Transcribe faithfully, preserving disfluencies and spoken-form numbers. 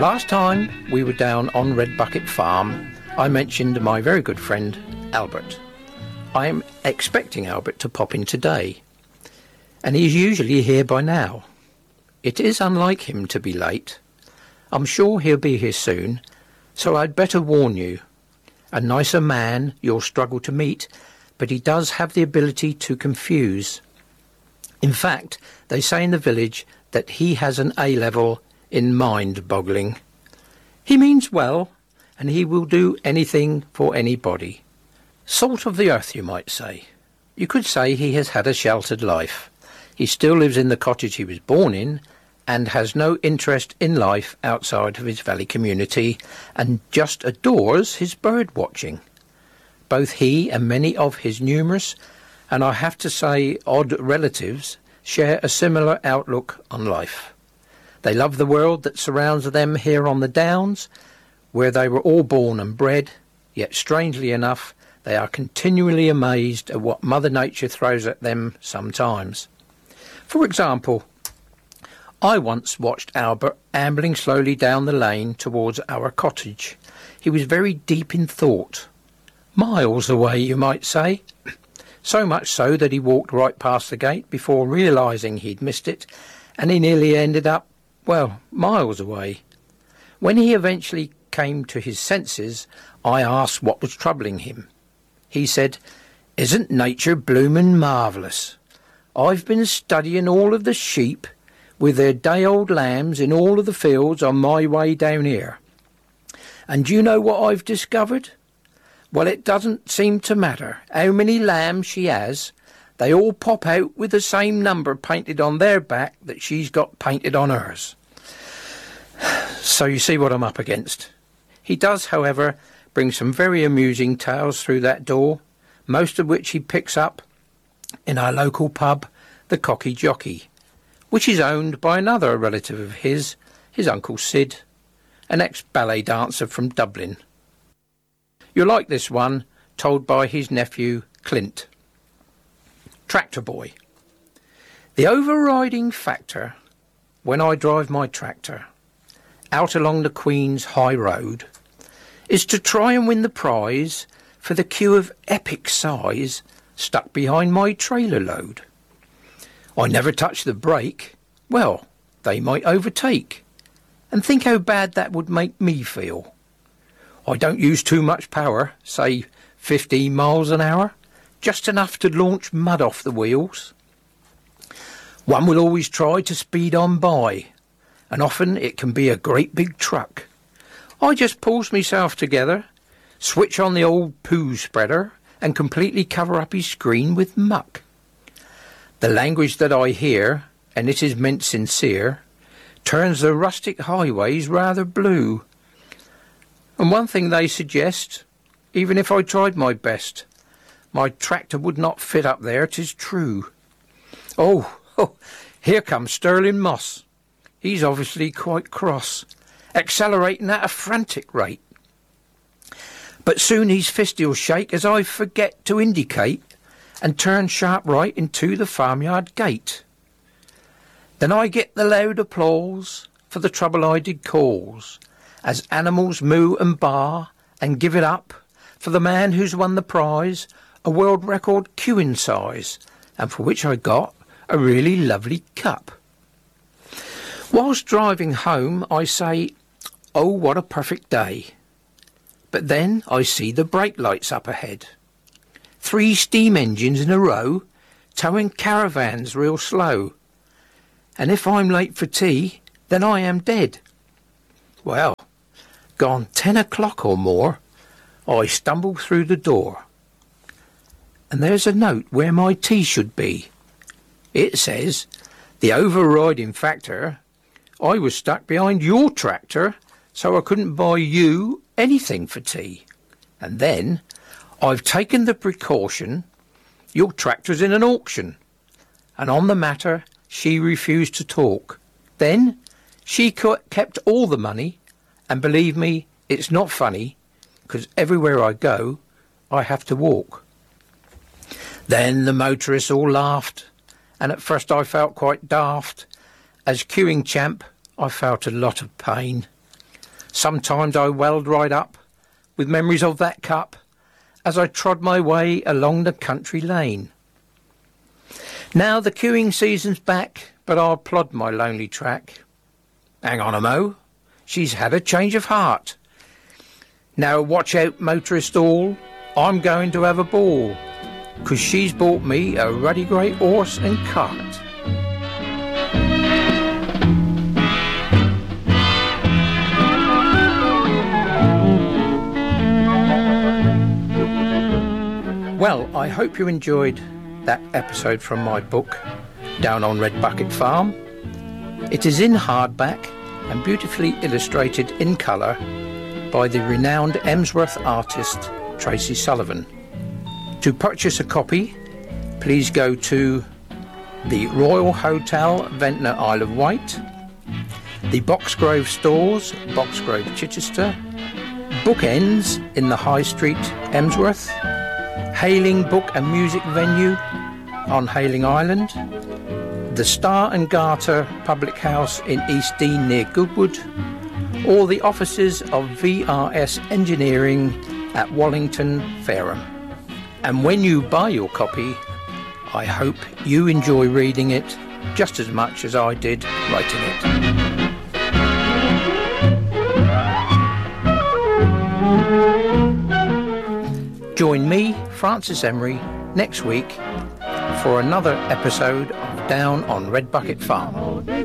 Last time we were down on Red Bucket Farm, I mentioned my very good friend Albert. I am expecting Albert to pop in today, and he's usually here by now. It is unlike him to be late. I'm sure he'll be here soon, so I'd better warn you. A nicer man you'll struggle to meet, but he does have the ability to confuse. In fact, they say in the village that he has an A-level in mind-boggling. He means well, and he will do anything for anybody. Salt of the earth, you might say. You could say he has had a sheltered life. He still lives in the cottage he was born in, and has no interest in life outside of his valley community, and just adores his bird watching. Both he and many of his numerous, and I have to say odd relatives, share a similar outlook on life. They love the world that surrounds them here on the Downs, where they were all born and bred, yet strangely enough, they are continually amazed at what Mother Nature throws at them sometimes. For example, I once watched Albert ambling slowly down the lane towards our cottage. He was very deep in thought. Miles away, you might say. So much so that he walked right past the gate before realising he'd missed it, and he nearly ended up, well, miles away. When he eventually came to his senses, I asked what was troubling him. He said, "Isn't nature bloomin' marvellous? I've been studying all of the sheep with their day-old lambs in all of the fields on my way down here. And do you know what I've discovered? Well, it doesn't seem to matter how many lambs she has. They all pop out with the same number painted on their back that she's got painted on hers." So you see what I'm up against. He does, however, bring some very amusing tales through that door, most of which he picks up in our local pub, the Cocky Jockey, which is owned by another relative of his, his Uncle Sid, an ex-ballet dancer from Dublin. You'll like this one, told by his nephew, Clint. Tractor Boy. The overriding factor when I drive my tractor out along the Queen's High Road is to try and win the prize for the queue of epic size stuck behind my trailer load. I never touch the brake. Well, they might overtake. And think how bad that would make me feel. I don't use too much power, say fifteen miles an hour, just enough to launch mud off the wheels. One will always try to speed on by, and often it can be a great big truck. I just pulls myself together, switch on the old poo spreader, and completely cover up his screen with muck. The language that I hear, and it is meant sincere, turns the rustic highways rather blue. And one thing they suggest, even if I tried my best, my tractor would not fit up there, 'tis true. Oh, oh, here comes Sterling Moss. He's obviously quite cross, accelerating at a frantic rate. But soon his fist he'll shake as I forget to indicate and turn sharp right into the farmyard gate. Then I get the loud applause for the trouble I did cause, as animals moo and bar and give it up for the man who's won the prize, a world record queuing size, and for which I got a really lovely cup. Whilst driving home I say, oh, what a perfect day. But then I see the brake lights up ahead. Three steam engines in a row, towing caravans real slow. And if I'm late for tea, then I am dead. Well, gone ten o'clock or more, I stumble through the door. And there's a note where my tea should be. It says, the overriding factor, I was stuck behind your tractor, so I couldn't buy you anything for tea. And then, I've taken the precaution, your tractor's in an auction. And on the matter, she refused to talk. Then, she kept all the money, and believe me, it's not funny, because everywhere I go, I have to walk. Then the motorists all laughed, and at first I felt quite daft. As queuing champ, I felt a lot of pain. Sometimes I welled right up with memories of that cup as I trod my way along the country lane. Now the queuing season's back, but I'll plod my lonely track. Hang on a mo, she's had a change of heart. Now watch out, motorist all, I'm going to have a ball, 'cause she's bought me a ruddy grey horse and cart. Well, I hope you enjoyed that episode from my book, Down on Red Bucket Farm. It is in hardback and beautifully illustrated in colour by the renowned Emsworth artist Tracy Sullivan. To purchase a copy, please go to the Royal Hotel, Ventnor, Isle of Wight, the Boxgrove Stores, Boxgrove, Chichester, Bookends in the High Street, Emsworth, Hayling Book and Music Venue on Hayling Island, the Star and Garter Public House in East Dean near Goodwood, or the offices of V R S Engineering at Wallington, Fareham. And when you buy your copy, I hope you enjoy reading it just as much as I did writing it. Join me, Francis Emery, next week for another episode of Down on Red Bucket Farm.